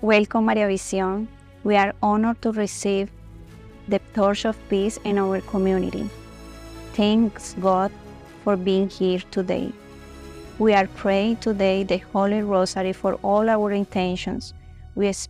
Welcome, Maria Visión. We are honored to receive the torch of peace in our community. Thanks God for being here today. We are praying today the Holy Rosary for all our intentions. We